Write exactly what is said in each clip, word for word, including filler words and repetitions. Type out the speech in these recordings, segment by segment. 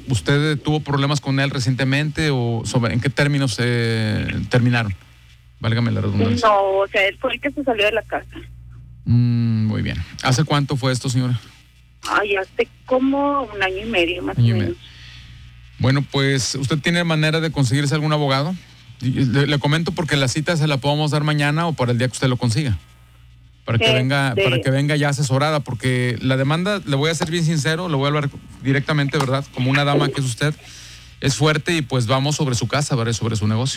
¿usted tuvo problemas con él recientemente o sobre en qué términos eh, terminaron? Válgame la redundancia. No, o sea, él fue el que se salió de la casa. Mm, muy bien. ¿Hace cuánto fue esto, señora? Ay, hace como un año y medio, más Año o y menos. medio. Bueno, pues, ¿usted tiene manera de conseguirse algún abogado? Le, le comento porque la cita se la podemos dar mañana o para el día que usted lo consiga. Para que Este... venga, para que venga ya asesorada, porque la demanda, le voy a ser bien sincero, le voy a hablar directamente, ¿verdad? Como una dama que es usted, es fuerte y pues vamos sobre su casa, ¿verdad? Sobre su negocio.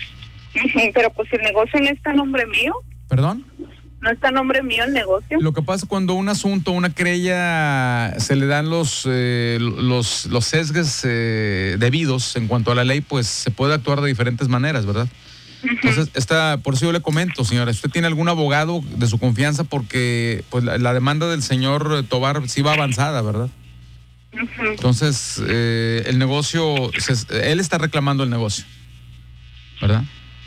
Pero pues el negocio no está a nombre mío. ¿Perdón? No está a nombre mío el negocio. Lo que pasa cuando un asunto, una querella, se le dan los eh, los los sesgos eh, debidos en cuanto a la ley, pues se puede actuar de diferentes maneras, ¿verdad? Uh-huh. Entonces, esta, por eso yo le comento, señora, ¿usted tiene algún abogado de su confianza? Porque pues la, la demanda del señor Tobar sí va avanzada, ¿verdad? Uh-huh. Entonces, eh, el negocio, se, él está reclamando el negocio, ¿verdad?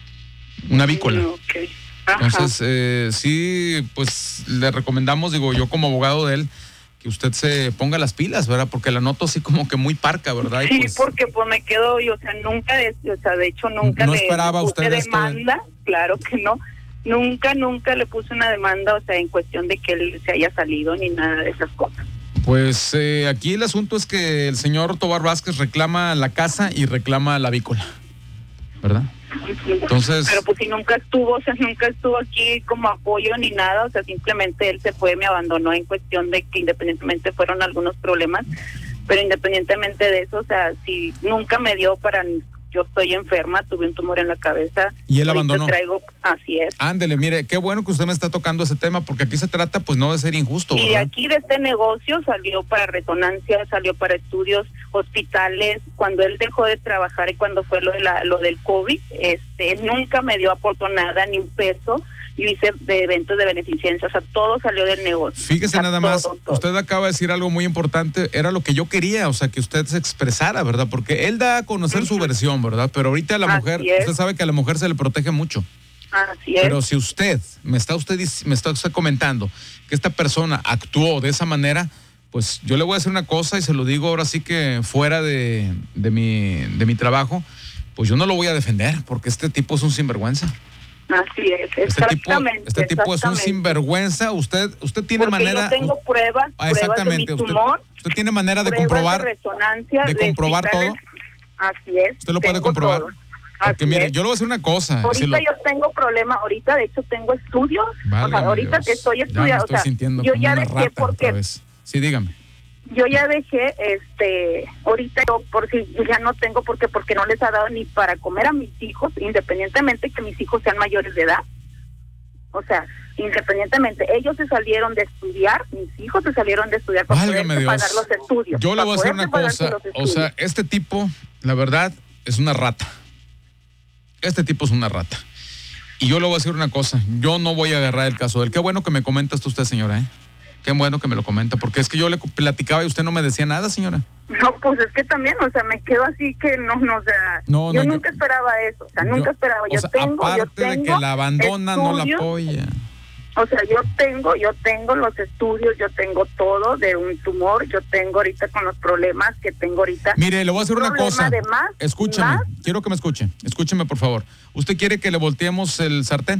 Una avícola. Okay. Entonces, eh, sí, pues le recomendamos, digo, yo como abogado de él, que usted se ponga las pilas, ¿verdad? Porque la noto así como que muy parca, ¿verdad? Sí, y pues, porque pues me quedo, yo, o sea, nunca, de, o sea, de hecho nunca no le esperaba puse usted demanda, esto de... claro que no, nunca, nunca le puse una demanda, o sea, en cuestión de que él se haya salido ni nada de esas cosas. Pues eh, aquí el asunto es que el señor Tobar Vázquez reclama la casa y reclama la avícola, ¿verdad? Entonces, pero pues si nunca estuvo, o sea, nunca estuvo aquí como apoyo ni nada, o sea, simplemente él se fue, me abandonó en cuestión de que independientemente fueron algunos problemas, pero independientemente de eso, o sea, si nunca me dio para, yo estoy enferma, tuve un tumor en la cabeza. Y él abandonó. Traigo, así es. Ándele, mire, qué bueno que usted me está tocando ese tema, porque aquí se trata pues no de ser injusto, ¿verdad? Y de aquí de este negocio salió para resonancia, salió para estudios, hospitales. Cuando él dejó de trabajar y cuando fue lo de la, lo del COVID, este, él nunca me dio aportó nada, ni un peso. Yo hice de eventos de beneficencia, o sea, todo salió del negocio. Fíjese, o sea, nada más, todo, todo. Usted acaba de decir algo muy importante, era lo que yo quería, o sea, que usted se expresara, ¿verdad? Porque él da a conocer uh-huh. su versión, ¿verdad? Pero ahorita a la Así mujer, es. usted sabe que a la mujer se le protege mucho. Así es. Pero si usted, me está usted, me está usted comentando que esta persona actuó de esa manera, pues yo le voy a decir una cosa y se lo digo ahora sí que fuera de, de, mi, de mi trabajo, pues yo no lo voy a defender, porque este tipo es un sinvergüenza. Así es, este exactamente. Tipo, este tipo es un sinvergüenza. Usted, usted tiene Porque manera. Yo tengo pruebas, ah, exactamente. pruebas de mi tumor, usted, usted tiene manera de comprobar, de, resonancia, de comprobar de todo. Así es. Usted lo puede comprobar. Todo. Porque Así mire, es. yo le voy a decir una cosa. Ahorita si lo... yo tengo problema, ahorita de hecho tengo estudios. Válgame o sea, ahorita Dios. que estoy estudiando, ya me estoy o sea, sintiendo yo como ya una dejé rata porque. Otra vez. Sí, dígame. Yo ya dejé, este, ahorita yo por si ya no tengo porque porque no les ha dado ni para comer a mis hijos, independientemente que mis hijos sean mayores de edad. O sea, independientemente, ellos se salieron de estudiar, mis hijos se salieron de estudiar para poder pagar los estudios. Yo le voy a decir una cosa, o sea, este tipo, la verdad, es una rata. Este tipo es una rata. Y yo le voy a decir una cosa, yo no voy a agarrar el caso de él. Qué bueno que me comenta esto usted, señora, ¿eh? Qué bueno que me lo comenta, porque es que yo le platicaba y usted no me decía nada, señora. No, pues es que también, o sea, me quedo así que no, no, o sea, no, yo no, nunca yo, esperaba eso, o sea, yo, nunca esperaba, yo o sea, tengo, aparte yo tengo de que la abandona, estudios, no la apoya. O sea, yo tengo, yo tengo los estudios, yo tengo todo de un tumor, yo tengo ahorita con los problemas que tengo ahorita. Mire, le voy a decir una cosa, más, escúchame, más. quiero que me escuche, escúcheme por favor. ¿Usted quiere que le volteemos el sartén?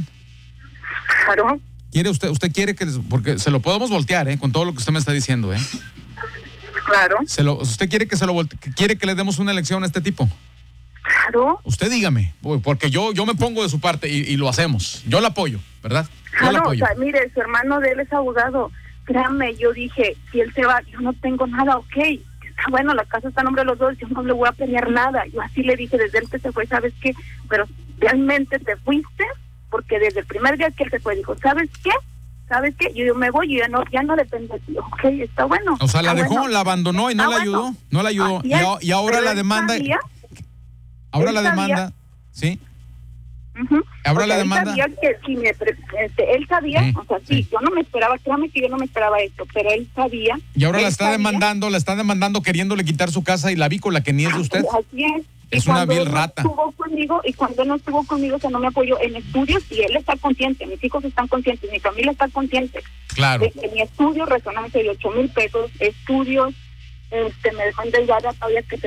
Claro. ¿Quiere usted, usted quiere que, porque se lo podemos voltear, eh, con todo lo que usted me está diciendo, eh? Claro. Se lo, ¿Usted quiere que se lo volte, quiere que le demos una lección a este tipo? Claro. Usted dígame, porque yo, yo me pongo de su parte y, y lo hacemos. Yo lo apoyo, ¿verdad? Yo claro, lo apoyo. O sea, mire, su hermano de él es abogado. Créame, yo dije, si él se va, yo no tengo nada, ok. Está bueno, la casa está a nombre de los dos, yo no le voy a pelear nada. Yo así le dije desde él que se fue, ¿sabes qué? Pero realmente te fuiste, porque desde el primer día que él se fue, dijo, ¿sabes qué? ¿Sabes qué? Yo, yo me voy y ya no, ya no depende de ti. Ok, está bueno. O sea, la dejó, bueno. la abandonó y no está la ayudó. Bueno. No la ayudó. Y, a, y ahora la demanda. Sabía, ahora la demanda. ¿Sí? Uh-huh. Ahora o sea, la demanda. Él sabía que si me, este, él sabía, sí, o sea, sí, sí, yo no me esperaba, créame que yo no me esperaba esto, pero él sabía. Y ahora la está sabía, demandando, la está demandando queriéndole quitar su casa y la avícola que ni es de usted. Así es. Es una vil no rata. Estuvo conmigo, y cuando no estuvo conmigo, o sea, no me apoyó en estudios y él está consciente, mis hijos están conscientes, mi familia está consciente. Claro. De que mi estudio, resonancia de ocho mil pesos, estudios, este, me dejó endeudada todavía que